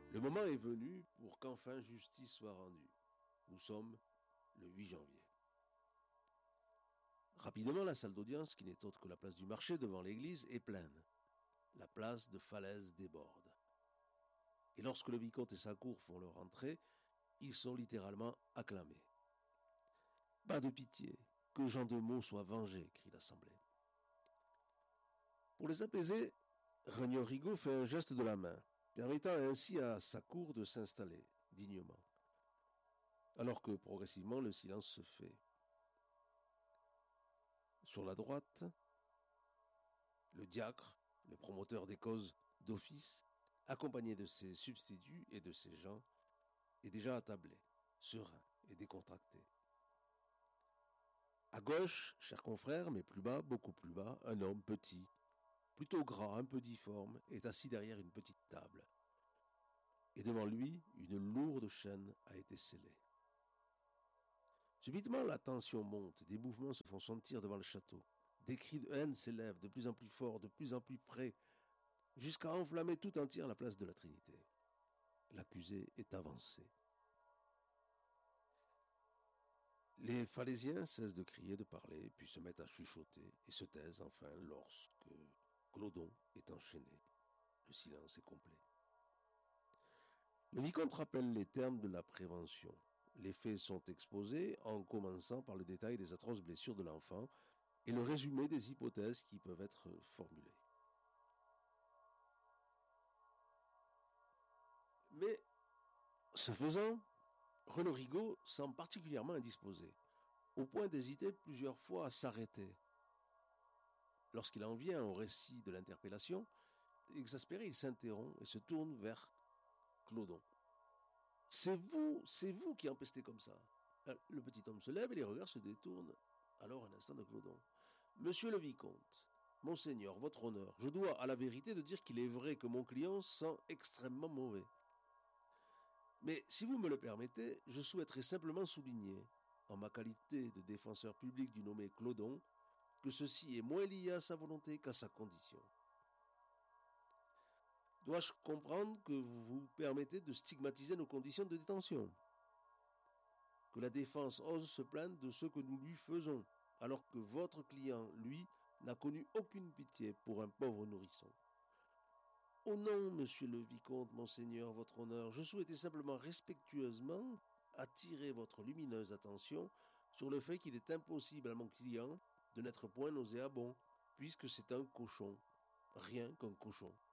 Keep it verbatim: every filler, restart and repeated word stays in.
Le moment est venu pour qu'enfin justice soit rendue. Nous sommes le huit janvier. Rapidement, la salle d'audience, qui n'est autre que la place du marché devant l'église, est pleine. La place de Falaise déborde. Et lorsque le vicomte et sa cour font leur entrée, ils sont littéralement acclamés. « Pas de pitié, que Jean de Meaux soit vengé !» crie l'assemblée. Pour les apaiser, Regnault Rigaud fait un geste de la main, permettant ainsi à sa cour de s'installer dignement, alors que progressivement le silence se fait. Sur la droite, le diacre, le promoteur des causes d'office, accompagné de ses substituts et de ses gens, est déjà attablé, serein et décontracté. À gauche, cher confrère, mais plus bas, beaucoup plus bas, un homme petit, plutôt gras, un peu difforme, est assis derrière une petite table. Et devant lui, une lourde chaîne a été scellée. Subitement, la tension monte, des mouvements se font sentir devant le château. Des cris de haine s'élèvent de plus en plus forts, de plus en plus près, jusqu'à enflammer tout entière la place de la Trinité. L'accusé est avancé. Les Falaisiens cessent de crier, de parler, puis se mettent à chuchoter et se taisent enfin lorsque Clodon est enchaîné. Le silence est complet. Le vicomte rappelle les termes de la prévention. Les faits sont exposés en commençant par le détail des atroces blessures de l'enfant et le résumé des hypothèses qui peuvent être formulées. Mais, ce faisant, Renaud Rigaud semble particulièrement indisposé, au point d'hésiter plusieurs fois à s'arrêter. Lorsqu'il en vient au récit de l'interpellation, exaspéré, il s'interrompt et se tourne vers Clodon. « C'est vous, c'est vous qui empestez comme ça !» Le petit homme se lève et les regards se détournent alors un instant de Clodon. « Monsieur le vicomte, Monseigneur, votre honneur, je dois à la vérité de dire qu'il est vrai que mon client sent extrêmement mauvais. Mais si vous me le permettez, je souhaiterais simplement souligner, en ma qualité de défenseur public du nommé Clodon, que ceci est moins lié à sa volonté qu'à sa condition. Dois-je comprendre que vous vous permettez de stigmatiser nos conditions de détention ? Que la défense ose se plaindre de ce que nous lui faisons, alors que votre client, lui, n'a connu aucune pitié pour un pauvre nourrisson. Oh non, monsieur le vicomte, monseigneur, votre honneur, je souhaitais simplement respectueusement attirer votre lumineuse attention sur le fait qu'il est impossible à mon client de n'être point nauséabond, puisque c'est un cochon, rien qu'un cochon.